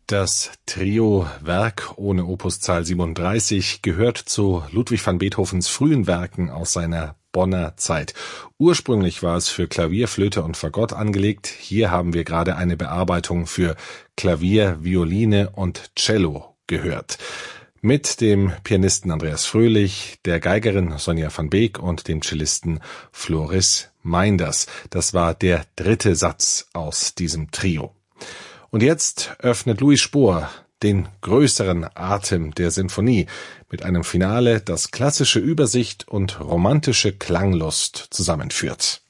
Das Trio Werk ohne Opuszahl 37 gehört zu Ludwig van Beethovens frühen Werken aus seiner Bonner Zeit. Ursprünglich war es für Klavier, Flöte und Fagott angelegt. Hier haben wir gerade eine Bearbeitung für Klavier, Violine und Cello gehört. Mit dem Pianisten Andreas Fröhlich, der Geigerin Sonja van Beek und dem Cellisten Floris Meinders. Das war der dritte Satz aus diesem Trio. Und jetzt öffnet Louis Spohr den größeren Atem der Sinfonie mit einem Finale, das klassische Übersicht und romantische Klanglust zusammenführt.